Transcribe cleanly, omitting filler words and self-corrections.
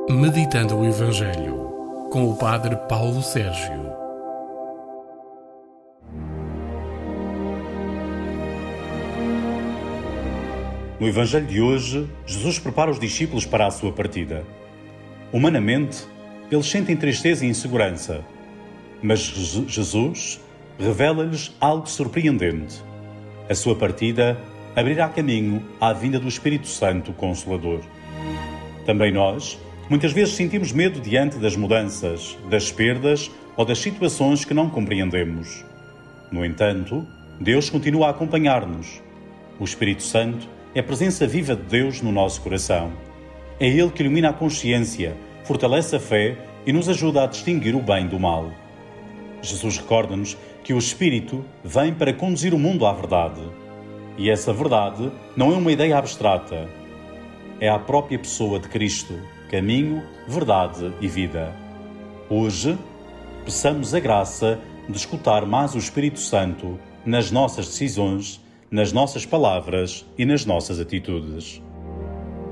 Meditando o Evangelho, com o Padre Paulo Sérgio. No Evangelho de hoje, Jesus prepara os discípulos para a sua partida. Humanamente, eles sentem tristeza e insegurança, mas Jesus revela-lhes algo surpreendente. A sua partida abrirá caminho à vinda do Espírito Santo Consolador. Também nós, muitas vezes sentimos medo diante das mudanças, das perdas ou das situações que não compreendemos. No entanto, Deus continua a acompanhar-nos. O Espírito Santo é a presença viva de Deus no nosso coração. É Ele que ilumina a consciência, fortalece a fé e nos ajuda a distinguir o bem do mal. Jesus recorda-nos que o Espírito vem para conduzir o mundo à verdade. E essa verdade não é uma ideia abstrata. É a própria pessoa de Cristo, caminho, verdade e vida. Hoje, peçamos a graça de escutar mais o Espírito Santo nas nossas decisões, nas nossas palavras e nas nossas atitudes.